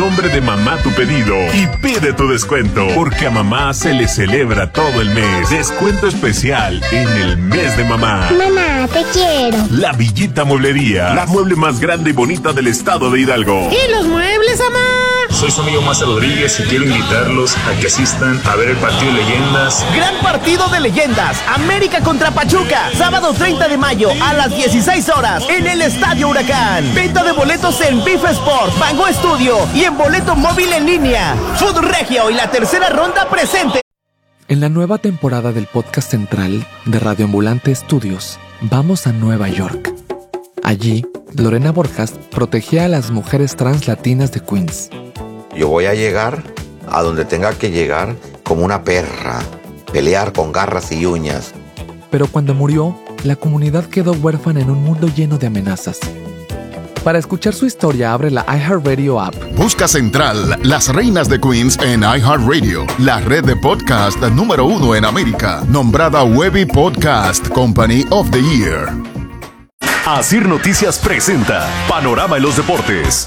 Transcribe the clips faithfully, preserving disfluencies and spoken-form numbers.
nombre de mamá tu pedido y pide tu descuento, porque a mamá se le celebra todo el mes. Descuento especial en el mes de mamá. Mamá, te quiero. La Villita Mueblería, la mueble más grande y bonita del estado de Hidalgo. ¿Y los muebles, mamá? Soy su amigo Maza Rodríguez y quiero invitarlos a que asistan a ver el partido de leyendas. Gran partido de leyendas, América contra Pachuca, sábado treinta de mayo a las dieciséis horas en el Estadio Huracán. Venta de boletos en Bif Sport, Bango Estudio y en boleto móvil en línea. Food Regio y la tercera ronda presente. En la nueva temporada del podcast central de Radio Ambulante Estudios, vamos a Nueva York. Allí, Lorena Borjas protegía a las mujeres trans latinas de Queens. Yo voy a llegar a donde tenga que llegar como una perra, pelear con garras y uñas. Pero cuando murió, la comunidad quedó huérfana en un mundo lleno de amenazas. Para escuchar su historia, abre la iHeartRadio app. Busca Central, Las Reinas de Queens en iHeartRadio, la red de podcast número uno en América, nombrada Webby Podcast Company of the Year. Asir Noticias presenta Panorama en los Deportes.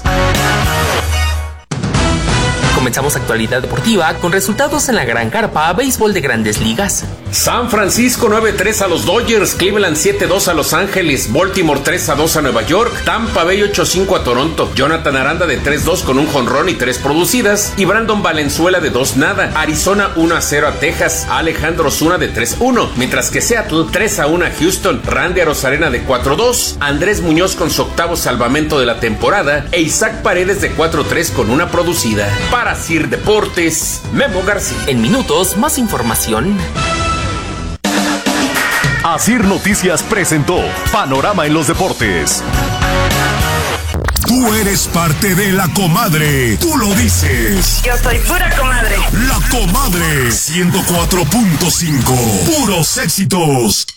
Comenzamos actualidad deportiva con resultados en la Gran Carpa, béisbol de Grandes Ligas. San Francisco nueve tres a los Dodgers, Cleveland siete dos a Los Ángeles, Baltimore tres a dos a Nueva York, Tampa Bay ocho cinco a Toronto, Jonathan Aranda de tres dos con un jonrón y tres producidas, y Brandon Valenzuela de dos nada, Arizona uno a cero a Texas, Alejandro Zuna de tres uno, mientras que Seattle tres a uno a Houston, Randy Arozarena de cuatro dos, Andrés Muñoz con su octavo salvamento de la temporada, e Isaac Paredes de cuatro tres con una producida. Para Sir Deportes, Memo García. En minutos, más información. Asir Noticias presentó Panorama en los Deportes. Tú eres parte de La Comadre. Tú lo dices. Yo soy pura comadre. La Comadre. ciento cuatro punto cinco. Puros éxitos.